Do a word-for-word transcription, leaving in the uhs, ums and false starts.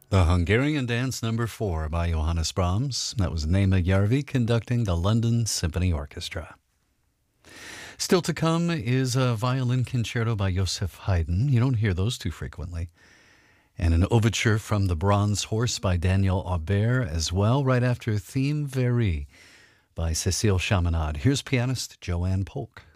The Hungarian Dance Number Four by Johannes Brahms. That was Nema Järvi conducting the London Symphony Orchestra. Still to come is a violin concerto by Joseph Haydn. You don't hear those too frequently. And an overture from The Bronze Horse by Daniel Aubert as well, right after Theme Very by Cécile Chaminade. Here's pianist Joanne Polk.